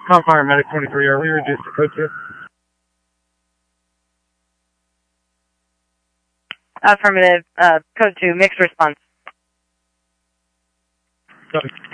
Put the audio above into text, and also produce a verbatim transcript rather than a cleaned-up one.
Com Fire Medic twenty-three, are we reduced to code two? Affirmative, uh, code two, mixed response. Copy.